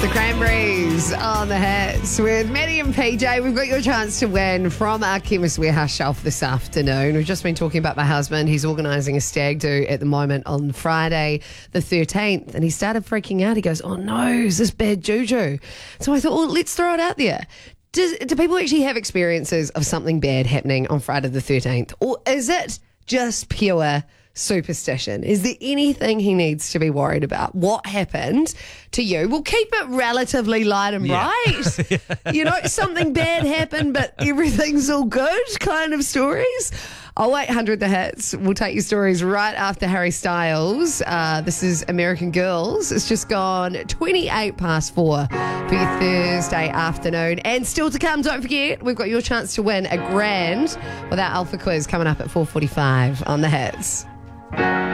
The Cranberries on the Hits with Maddie and PJ. We've got your chance to win from our Chemist Warehouse shelf this afternoon. We've just been talking about my husband. He's organising a stag do at the moment on Friday the 13th, and he started freaking out. He goes, oh no, is this bad juju? So I thought, well, let's throw it out there. Do people actually have experiences of something bad happening on Friday the 13th? Or is it just pure superstition? Is there anything he needs to be worried about? What happened to you? We'll keep it relatively light and bright. You know, something bad happened, but everything's all good kind of stories. 0800 The Hits. We'll take your stories right after Harry Styles. This is American Girls. It's just gone 28 past 4 for your Thursday afternoon. And still to come, don't forget, we've got your chance to win a grand with our Alpha Quiz coming up at 4:45 on The Hits.